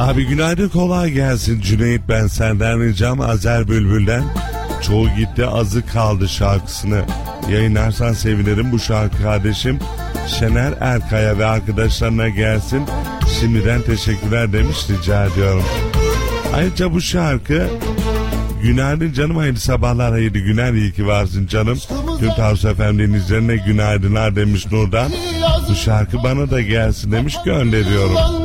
Abi günaydın, kolay gelsin. Cüneyt ben, senden ricam Azer Bülbül'den Çoğu Gitti Azı Kaldı şarkısını yayınlarsan sevinirim. Bu şarkı kardeşim Şener Erkay'a ve arkadaşlarına gelsin. Şimdiden teşekkürler demiş, rica ediyorum. Ayrıca bu şarkı günaydın canım, hayırlı sabahlar, hayırlı günler, iyi ki varsın canım. Tüm Tavsiye Efendim dinleyicilerine günaydınlar demiş Nurdan. Bu şarkı bana da gelsin demiş, gönderiyorum.